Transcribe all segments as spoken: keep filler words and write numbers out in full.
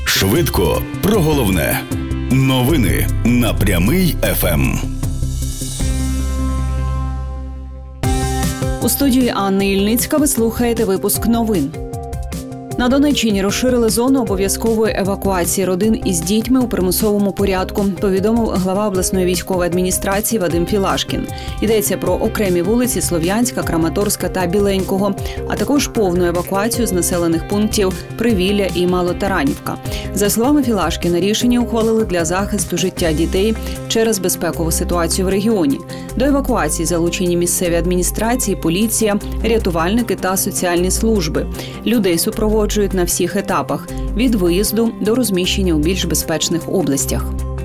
Швидко про головне. Новини на Прямий еф ем. У студії Анни Ільницька ви слухаєте випуск новин. На Донеччині розширили зону обов'язкової евакуації родин із дітьми у примусовому порядку, повідомив глава обласної військової адміністрації Вадим Філашкін. Йдеться про окремі вулиці Слов'янська, Краматорська та Біленького, а також повну евакуацію з населених пунктів Привілля і Малотаранівка. За словами Філашкіна, рішення ухвалили для захисту життя дітей через безпекову ситуацію в регіоні. До евакуації залучені місцеві адміністрації, поліція, рятувальники та соціальні служби. Людей супроводжують на всіх етапах – від виїзду до розміщення у більш безпечних областях.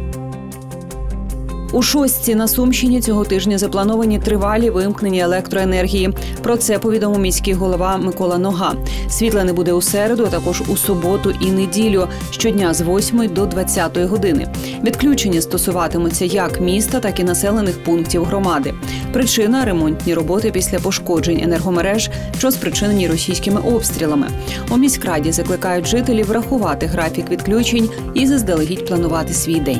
У Шостці на Сумщині цього тижня заплановані тривалі вимкнення електроенергії. Про це повідомив міський голова Микола Нога. Світла не буде у середу, а також у суботу і неділю, щодня з восьмої до двадцятої години. Відключення стосуватимуться як міста, так і населених пунктів громади. Причина – ремонтні роботи після пошкоджень енергомереж, що спричинені російськими обстрілами. У міськраді закликають жителів врахувати графік відключень і заздалегідь планувати свій день.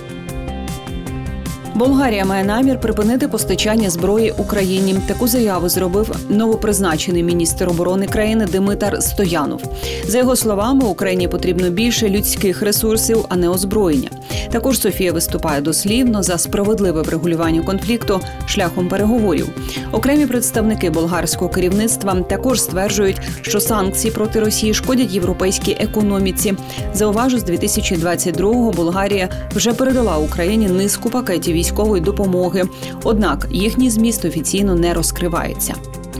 Болгарія має намір припинити постачання зброї Україні. Таку заяву зробив новопризначений міністр оборони країни Димитар Стоянов. За його словами, Україні потрібно більше людських ресурсів, а не озброєння. Також Софія виступає дослівно за справедливе врегулювання конфлікту шляхом переговорів. Окремі представники болгарського керівництва також стверджують, що санкції проти Росії шкодять європейській економіці. Зауважу, з дві тисячі двадцять другого Болгарія вже передала Україні низку пакетів військової допомоги. Однак їхній зміст офіційно не розкривається.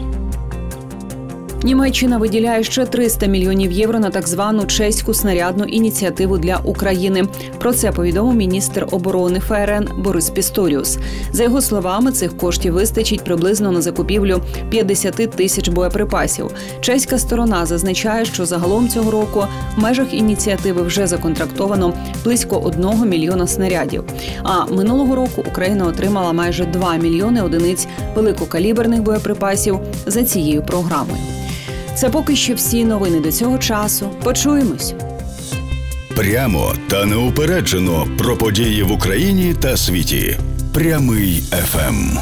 Німеччина виділяє ще триста мільйонів євро на так звану чеську снарядну ініціативу для України. Про це повідомив міністр оборони ФРН Борис Пісторіус. За його словами, цих коштів вистачить приблизно на закупівлю п'ятдесят тисяч боєприпасів. Чеська сторона зазначає, що загалом цього року в межах ініціативи вже законтрактовано близько одного мільйона снарядів. А минулого року Україна отримала майже два мільйони одиниць великокаліберних боєприпасів за цією програмою. Це поки що всі новини до цього часу. Почуємось. Прямо та неупереджено про події в Україні та світі. Прямий еф ем.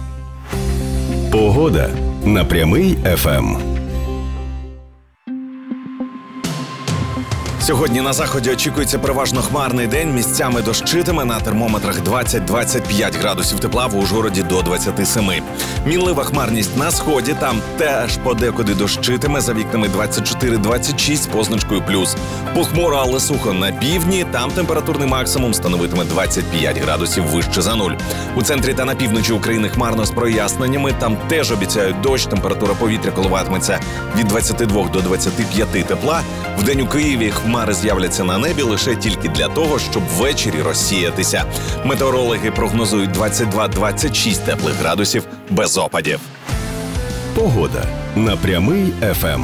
Погода на Прямий еф ем. Сьогодні на заході очікується переважно хмарний день, місцями дощитиме, на термометрах двадцять-двадцять п'ять градусів тепла, в Ужгороді до двадцять сім. Мінлива хмарність на сході, там теж подекуди дощитиме, за вікнами двадцять чотири двадцять шість позначкою плюс. Похмуро, але сухо на півдні, там температурний максимум становитиме двадцять п'ять градусів вище за нуль. У центрі та на півночі України хмарно з проясненнями, там теж обіцяють дощ, температура повітря коливатиметься від двадцяти двох до двадцяти п'яти тепла. Вдень у Києві хмари з'являться на небі лише тільки для того, щоб ввечері розсіятися. Метеорологи прогнозують двадцять два двадцять шість теплих градусів без опадів. Погода на Прямий еф ем.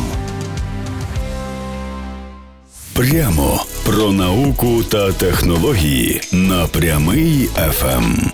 Прямо про науку та технології на Прямий еф ем.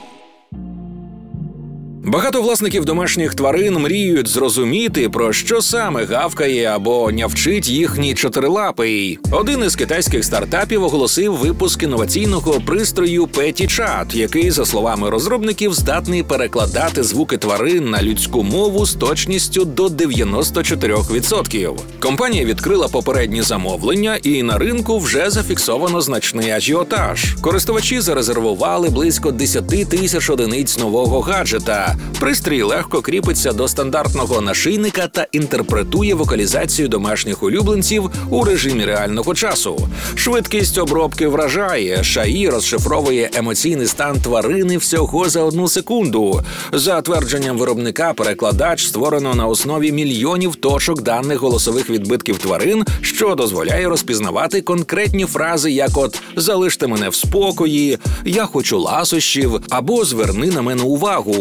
Багато власників домашніх тварин мріють зрозуміти, про що саме гавкає або нявчить їхній чотирилапий. Один із китайських стартапів оголосив випуск інноваційного пристрою PettyChat, який, за словами розробників, здатний перекладати звуки тварин на людську мову з точністю до дев'яносто чотири відсотки. Компанія відкрила попередні замовлення, і на ринку вже зафіксовано значний ажіотаж. Користувачі зарезервували близько десять тисяч одиниць нового гаджета. Пристрій легко кріпиться до стандартного нашийника та інтерпретує вокалізацію домашніх улюбленців у режимі реального часу. Швидкість обробки вражає. ШАІ розшифровує емоційний стан тварини всього за одну секунду. За твердженням виробника, перекладач створено на основі мільйонів точок даних голосових відбитків тварин, що дозволяє розпізнавати конкретні фрази, як от «залиште мене в спокої», «я хочу ласощів» або «зверни на мене увагу». Крім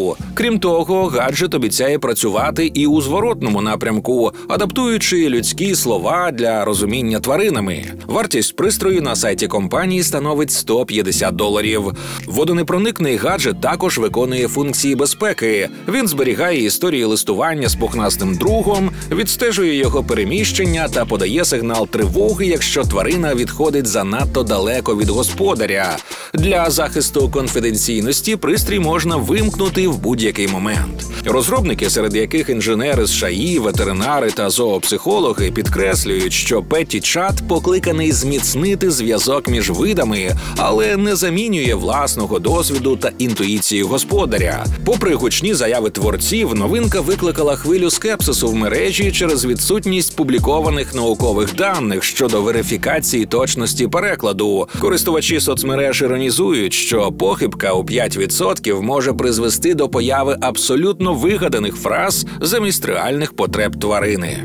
Крім того, гаджет обіцяє працювати і у зворотному напрямку, адаптуючи людські слова для розуміння тваринами. Вартість пристрою на сайті компанії становить сто п'ятдесят доларів. Водонепроникний гаджет також виконує функції безпеки. Він зберігає історії листування з пухнастим другом, відстежує його переміщення та подає сигнал тривоги, якщо тварина відходить занадто далеко від господаря. Для захисту конфіденційності пристрій можна вимкнути в будь-який момент. Розробники, серед яких інженери з ШАІ, ветеринари та зоопсихологи, підкреслюють, що Петті-чат покликаний зміцнити зв'язок між видами, але не замінює власного досвіду та інтуїції господаря. Попри гучні заяви творців, новинка викликала хвилю скепсису в мережі через відсутність публікованих наукових даних щодо верифікації точності перекладу. Користувачі соцмереж іронізують, що похибка у п'ять відсотків може призвести до появи абсолютно вигаданих фраз замість реальних потреб тварини.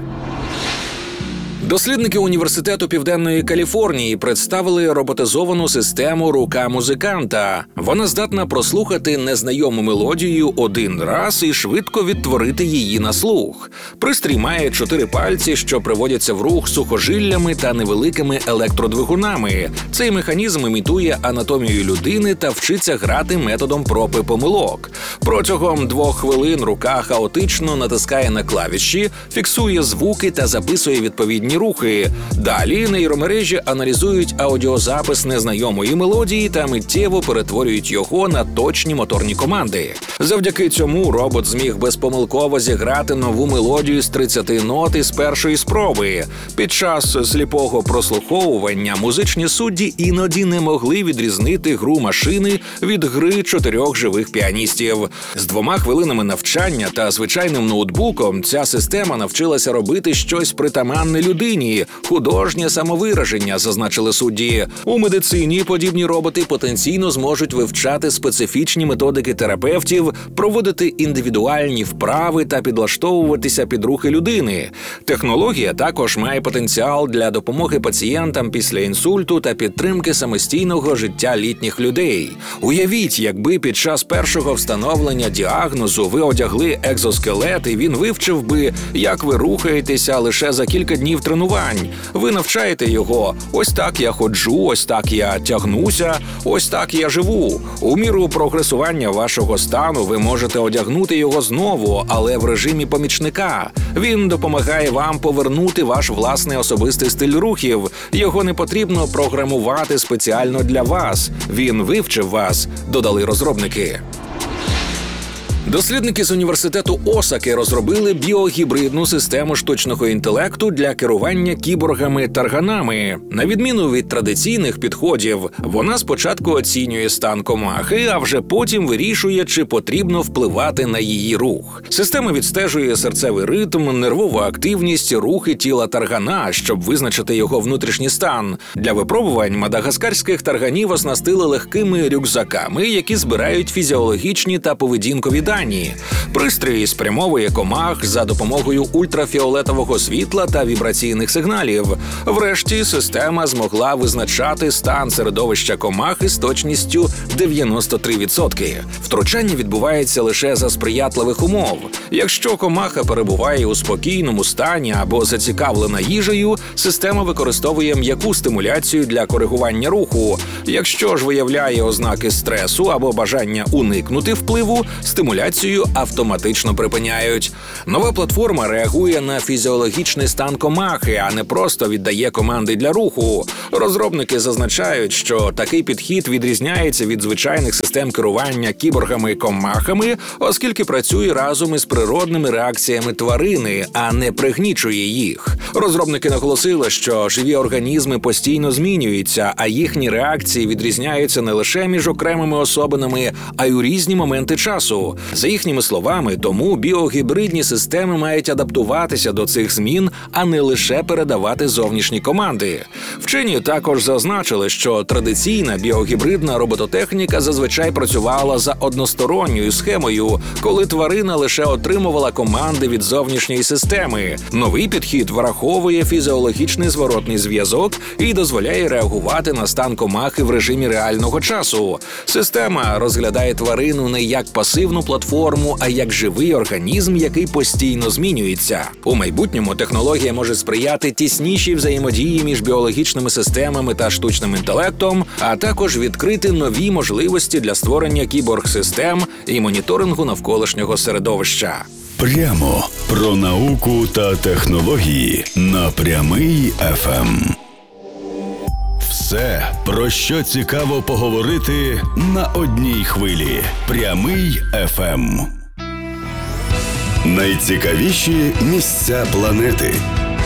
Дослідники Університету Південної Каліфорнії представили роботизовану систему «Рука музиканта». Вона здатна прослухати незнайому мелодію один раз і швидко відтворити її на слух. Пристрій має чотири пальці, що приводяться в рух сухожиллями та невеликими електродвигунами. Цей механізм імітує анатомію людини та вчиться грати методом проб і помилок. Протягом двох хвилин рука хаотично натискає на клавіші, фіксує звуки та записує відповідні рухи. Далі нейромережі аналізують аудіозапис незнайомої мелодії та миттєво перетворюють його на точні моторні команди. Завдяки цьому робот зміг безпомилково зіграти нову мелодію з тридцяти нот із першої спроби. Під час сліпого прослуховування музичні судді іноді не могли відрізнити гру машини від гри чотирьох живих піаністів. З двома хвилинами навчання та звичайним ноутбуком ця система навчилася робити щось притаманне людині – художнє самовираження, зазначили судді. У медицині подібні роботи потенційно зможуть вивчати специфічні методики терапевтів, проводити індивідуальні вправи та підлаштовуватися під рухи людини. Технологія також має потенціал для допомоги пацієнтам після інсульту та підтримки самостійного життя літніх людей. Уявіть, якби під час першого встановлення діагнозу ви одягли екзоскелет і він вивчив би, як ви рухаєтеся лише за кілька днів тренувань. Ви навчаєте його «ось так я ходжу, ось так я тягнуся, ось так я живу». У міру прогресування вашого стану ви можете одягнути його знову, але в режимі помічника. Він допомагає вам повернути ваш власний особистий стиль рухів. Його не потрібно програмувати спеціально для вас. Він вивчив вас, додали розробники. Дослідники з університету Осаки розробили біогібридну систему штучного інтелекту для керування кіборгами-тарганами. На відміну від традиційних підходів, вона спочатку оцінює стан комахи, а вже потім вирішує, чи потрібно впливати на її рух. Система відстежує серцевий ритм, нервову активність, рухи тіла таргана, щоб визначити його внутрішній стан. Для випробувань мадагаскарських тарганів оснастили легкими рюкзаками, які збирають фізіологічні та поведінкові дані. Пристрій спрямовує комах за допомогою ультрафіолетового світла та вібраційних сигналів. Врешті система змогла визначати стан середовища комахи з точністю дев'яносто три відсотки. Втручання відбувається лише за сприятливих умов. Якщо комаха перебуває у спокійному стані або зацікавлена їжею, система використовує м'яку стимуляцію для коригування руху. Якщо ж виявляє ознаки стресу або бажання уникнути впливу, стимуляцію автоматично припиняють. Нова платформа реагує на фізіологічний стан комахи, а не просто віддає команди для руху. Розробники зазначають, що такий підхід відрізняється від звичайних систем керування кіборгами-комахами, оскільки працює разом із природними реакціями тварини, а не пригнічує їх. Розробники наголосили, що живі організми постійно змінюються, а їхні реакції відрізняються не лише між окремими особинами, а й у різні моменти часу. За їхніми словами, тому біогібридні системи мають адаптуватися до цих змін, а не лише передавати зовнішні команди. Вчені також зазначили, що традиційна біогібридна робототехніка зазвичай працювала за односторонньою схемою, коли тварина лише отримувала команди від зовнішньої системи. Новий підхід враховує фізіологічний зворотний зв'язок і дозволяє реагувати на стан комахи в режимі реального часу. Система розглядає тварину не як пасивну платформу, а як живий організм, який постійно змінюється. У майбутньому технологія може сприяти тіснішій взаємодії між біологічними системами та штучним інтелектом, а також відкрити нові можливості для створення кіборг-систем і моніторингу навколишнього середовища. Прямо про науку та технології на Прямий еф ем. Все, про що цікаво поговорити на одній хвилі. Прямий еф ем. Найцікавіші місця планети.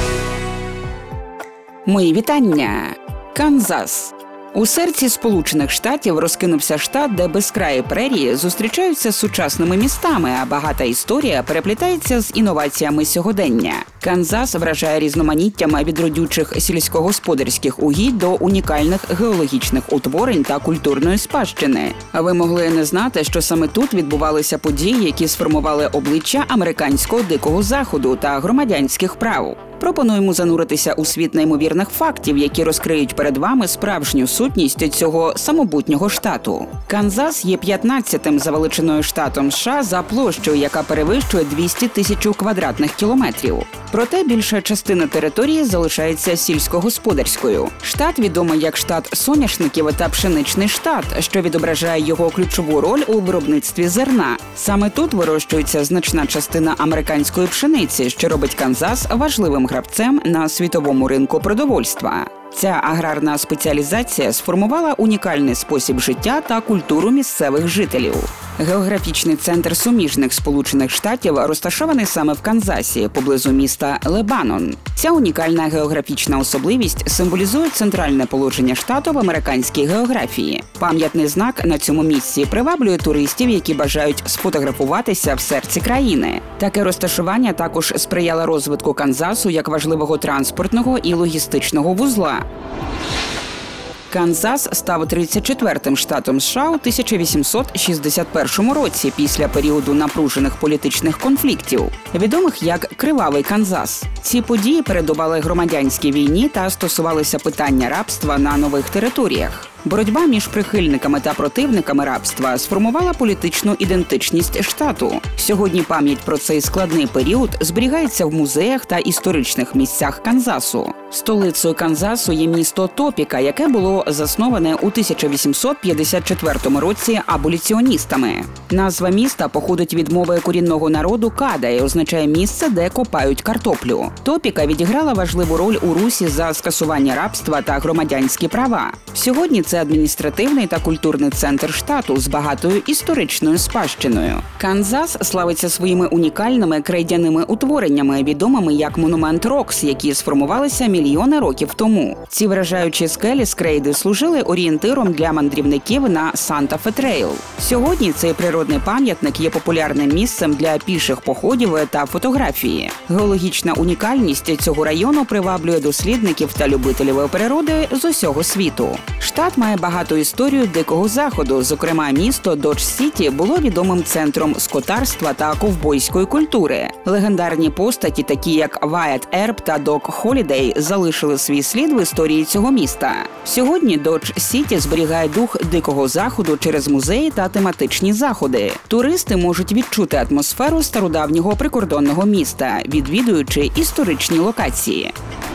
Мої вітання! Канзас. У серці Сполучених Штатів розкинувся штат, де безкраї прерії зустрічаються з сучасними містами, а багата історія переплітається з інноваціями сьогодення. Канзас вражає різноманіттям від родючих сільськогосподарських угідь до унікальних геологічних утворень та культурної спадщини. А ви могли не знати, що саме тут відбувалися події, які сформували обличчя американського дикого заходу та громадянських прав. Пропонуємо зануритися у світ неймовірних фактів, які розкриють перед вами справжню сутність цього самобутнього штату. Канзас є п'ятнадцятим за величиною штатом США за площею, яка перевищує двісті тисяч квадратних кілометрів. Проте більша частина території залишається сільськогосподарською. Штат відомий як штат соняшників та пшеничний штат, що відображає його ключову роль у виробництві зерна. Саме тут вирощується значна частина американської пшениці, що робить Канзас важливим гравцем на світовому ринку продовольства. Ця аграрна спеціалізація сформувала унікальний спосіб життя та культуру місцевих жителів. Географічний центр суміжних Сполучених Штатів розташований саме в Канзасі, поблизу міста Лебанон. Ця унікальна географічна особливість символізує центральне положення штату в американській географії. Пам'ятний знак на цьому місці приваблює туристів, які бажають сфотографуватися в серці країни. Таке розташування також сприяло розвитку Канзасу як важливого транспортного і логістичного вузла. Канзас став тридцять четвертим штатом США у тисяча вісімсот шістдесят першому році після періоду напружених політичних конфліктів, відомих як «Кривавий Канзас». Ці події передували громадянській війні та стосувалися питання рабства на нових територіях. Боротьба між прихильниками та противниками рабства сформувала політичну ідентичність штату. Сьогодні пам'ять про цей складний період зберігається в музеях та історичних місцях Канзасу. Столицею Канзасу є місто Топіка, яке було засноване у тисяча вісімсот п'ятдесят четвертому році аболіціоністами. Назва міста походить від мови корінного народу када і означає місце, де копають картоплю. Топіка відіграла важливу роль у русі за скасування рабства та громадянські права. Сьогодні це адміністративний та культурний центр штату з багатою історичною спадщиною. Канзас славиться своїми унікальними крейдяними утвореннями, відомими як монумент Рокс, які сформувалися мільйони років тому. Ці вражаючі скелі з крейди служили орієнтиром для мандрівників на Санта-Фе-Трейл. Сьогодні цей природний пам'ятник є популярним місцем для піших походів та фотографії. Геологічна унікальність цього району приваблює дослідників та любителів природи з усього світу. Штат має багату історію дикого заходу, зокрема місто Додж-Сіті було відомим центром скотарства та ковбойської культури. Легендарні постаті, такі як Вайет Ерб та Док Холідей, залишили свій слід в історії цього міста. Сьогодні Додж-Сіті зберігає дух дикого заходу через музеї та тематичні заходи. Туристи можуть відчути атмосферу стародавнього прикордонного міста, відвідуючи історичні локації.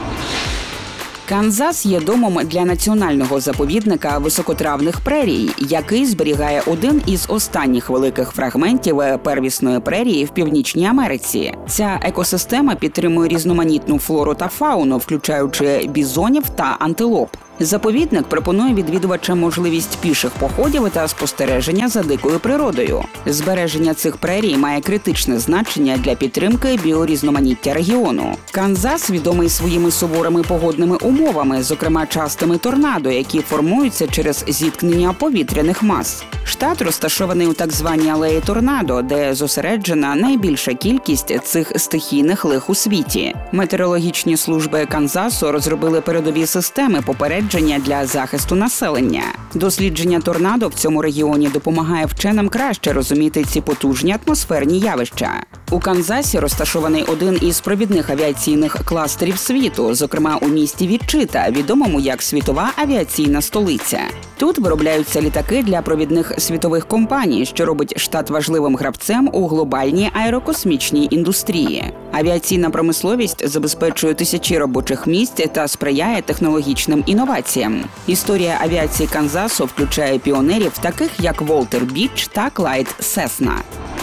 Канзас є домом для національного заповідника високотравних прерій, який зберігає один із останніх великих фрагментів первісної прерії в Північній Америці. Ця екосистема підтримує різноманітну флору та фауну, включаючи бізонів та антилоп. Заповідник пропонує відвідувачам можливість піших походів та спостереження за дикою природою. Збереження цих прерій має критичне значення для підтримки біорізноманіття регіону. Канзас відомий своїми суворими погодними умовами, зокрема частими торнадо, які формуються через зіткнення повітряних мас. Штат розташований у так званій алеї торнадо, де зосереджена найбільша кількість цих стихійних лих у світі. Метеорологічні служби Канзасу розробили передові системи попередження попередження для захисту населення. Дослідження торнадо в цьому регіоні допомагає вченим краще розуміти ці потужні атмосферні явища. У Канзасі розташований один із провідних авіаційних кластерів світу, зокрема у місті Вічита, відомому як світова авіаційна столиця. Тут виробляються літаки для провідних світових компаній, що робить штат важливим гравцем у глобальній аерокосмічній індустрії. Авіаційна промисловість забезпечує тисячі робочих місць та сприяє технологічним інноваціям. Історія авіації Канзасу включає піонерів, таких як Волтер Біч та Клайд Сесна.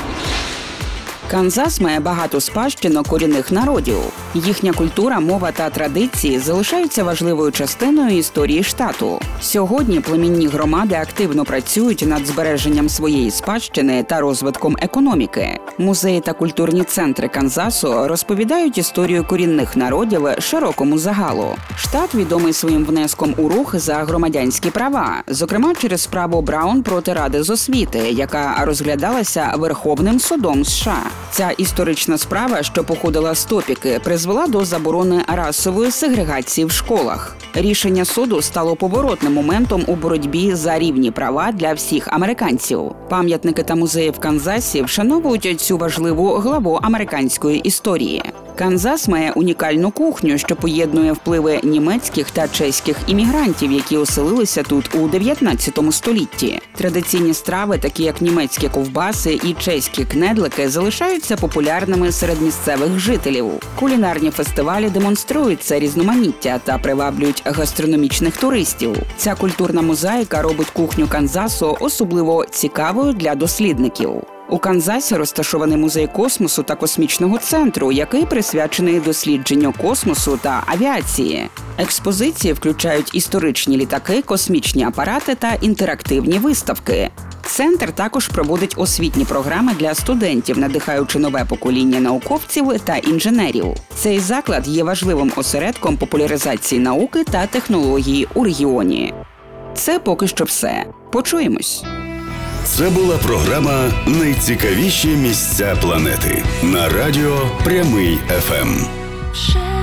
Канзас має багато спадщину корінних народів. Їхня культура, мова та традиції залишаються важливою частиною історії штату. Сьогодні племінні громади активно працюють над збереженням своєї спадщини та розвитком економіки. Музеї та культурні центри Канзасу розповідають історію корінних народів широкому загалу. Штат відомий своїм внеском у рух за громадянські права, зокрема через справу Браун проти Ради з освіти, яка розглядалася Верховним судом США. Ця історична справа, що походила з топіки, призвела до заборони расової сегрегації в школах. Рішення суду стало поворотним моментом у боротьбі за рівні права для всіх американців. Пам'ятники та музеї в Канзасі вшановують цю важливу главу американської історії. Канзас має унікальну кухню, що поєднує впливи німецьких та чеських іммігрантів, які оселилися тут у дев'ятнадцятому столітті. Традиційні страви, такі як німецькі ковбаси і чеські кнедлики, залишаються популярними серед місцевих жителів. Кулінарні фестивалі демонструють це різноманіття та приваблюють гастрономічних туристів. Ця культурна мозаїка робить кухню Канзасу особливо цікавою для дослідників. У Канзасі розташований музей космосу та космічного центру, який присвячений дослідженню космосу та авіації. Експозиції включають історичні літаки, космічні апарати та інтерактивні виставки. Центр також проводить освітні програми для студентів, надихаючи нове покоління науковців та інженерів. Цей заклад є важливим осередком популяризації науки та технології у регіоні. Це поки що все. Почуємось. Це була програма «Найцікавіші місця планети» на радіо Прямий еф ем.